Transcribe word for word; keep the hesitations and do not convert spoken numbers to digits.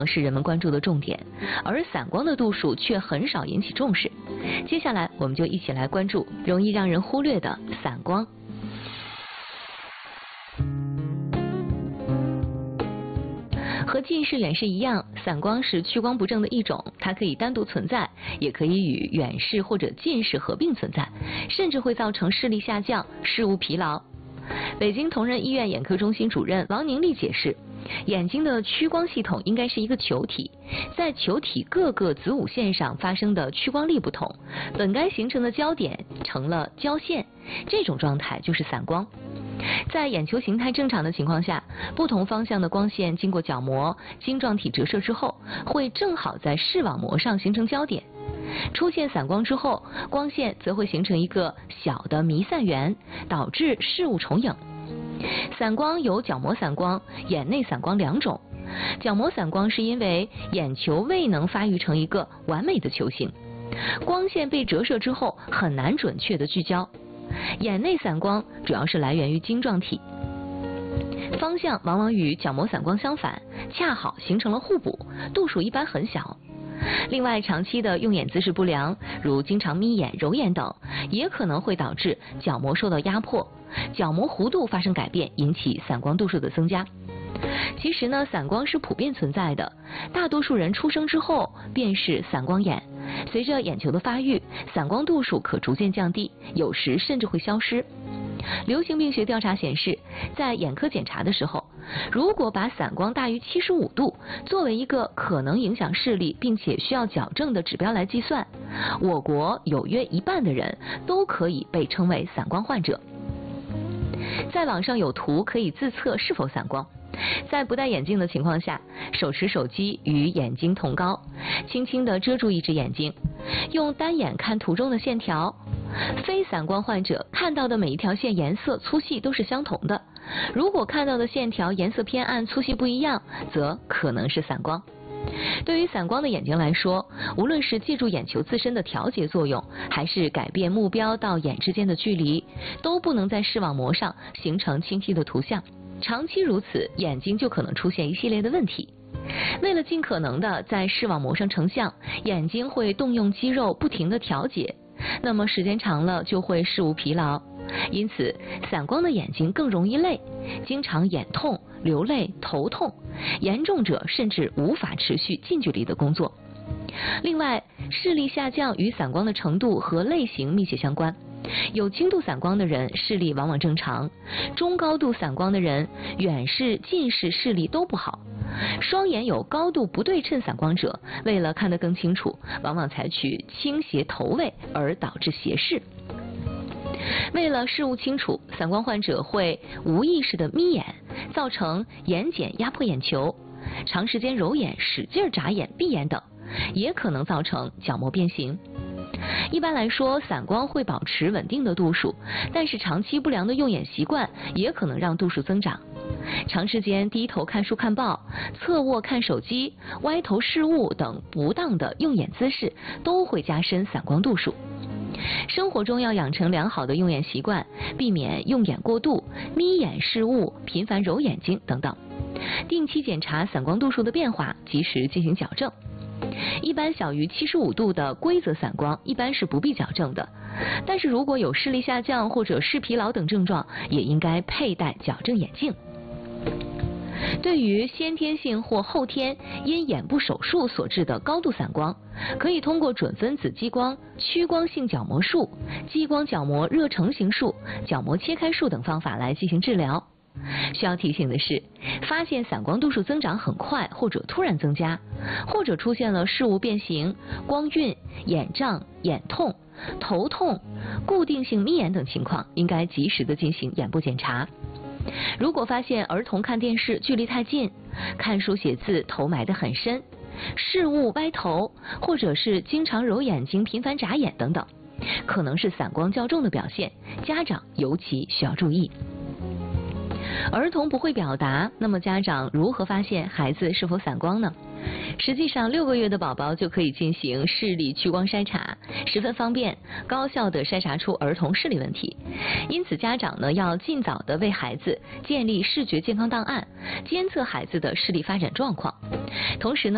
是人们关注的重点，而散光的度数却很少引起重视。接下来，我们就一起来关注容易让人忽略的散光。和近视、远视一样，散光是屈光不正的一种，它可以单独存在，也可以与远视或者近视合并存在，甚至会造成视力下降、视物疲劳。北京同仁医院眼科中心主任王宁丽解释，眼睛的屈光系统应该是一个球体，在球体各个子午线上发生的屈光力不同，本该形成的焦点成了焦线，这种状态就是散光。在眼球形态正常的情况下，不同方向的光线经过角膜、晶状体折射之后，会正好在视网膜上形成焦点。出现散光之后，光线则会形成一个小的弥散源，导致视物重影。散光有角膜散光、眼内散光两种。角膜散光是因为眼球未能发育成一个完美的球形，光线被折射之后很难准确的聚焦。眼内散光主要是来源于晶状体，方向往往与角膜散光相反，恰好形成了互补，度数一般很小。另外，长期的用眼姿势不良，如经常眯眼、揉眼等，也可能会导致角膜受到压迫，角膜弧度发生改变，引起散光度数的增加。其实呢，散光是普遍存在的，大多数人出生之后便是散光眼，随着眼球的发育，散光度数可逐渐降低，有时甚至会消失。流行病学调查显示，在眼科检查的时候，如果把散光大于七十五度作为一个可能影响视力并且需要矫正的指标来计算，我国有约一半的人都可以被称为散光患者。在网上有图可以自测是否散光。在不戴眼镜的情况下，手持手机与眼睛同高，轻轻地遮住一只眼睛，用单眼看图中的线条。非散光患者看到的每一条线颜色、粗细都是相同的，如果看到的线条颜色偏暗、粗细不一样，则可能是散光。对于散光的眼睛来说，无论是借助眼球自身的调节作用，还是改变目标到眼之间的距离，都不能在视网膜上形成清晰的图像。长期如此，眼睛就可能出现一系列的问题。为了尽可能的在视网膜上成像，眼睛会动用肌肉不停的调节，那么时间长了就会视物疲劳。因此，散光的眼睛更容易累，经常眼痛、流泪、头痛，严重者甚至无法持续近距离的工作。另外，视力下降与散光的程度和类型密切相关。有轻度散光的人视力往往正常，中高度散光的人远视、近视视力都不好。双眼有高度不对称散光者，为了看得更清楚，往往采取倾斜头位，而导致斜视。为了视物清楚，散光患者会无意识的眯眼，造成眼睑压迫眼球，长时间揉眼、使劲眨眼、闭眼等，也可能造成角膜变形。一般来说，散光会保持稳定的度数，但是长期不良的用眼习惯也可能让度数增长。长时间低头看书看报、侧卧看手机、歪头视物等不当的用眼姿势，都会加深散光度数。生活中要养成良好的用眼习惯，避免用眼过度、眯眼视物、频繁揉眼睛等等。定期检查散光度数的变化，及时进行矫正。一般小于七十五度的规则散光一般是不必矫正的，但是如果有视力下降或者视疲劳等症状，也应该佩戴矫正眼镜。对于先天性或后天因眼部手术所致的高度散光，可以通过准分子激光、屈光性角膜术、激光角膜热成型术、角膜切开术等方法来进行治疗。需要提醒的是，发现散光度数增长很快或者突然增加，或者出现了视物变形、光晕、眼胀、眼痛、头痛、固定性眯眼等情况，应该及时的进行眼部检查。如果发现儿童看电视距离太近，看书写字头埋得很深，视物歪头，或者是经常揉眼睛、频繁眨眼等等，可能是散光较重的表现，家长尤其需要注意。儿童不会表达，那么家长如何发现孩子是否散光呢？实际上，六个月的宝宝就可以进行视力屈光筛查，十分方便，高效的筛查出儿童视力问题。因此，家长呢要尽早的为孩子建立视觉健康档案，监测孩子的视力发展状况。同时呢，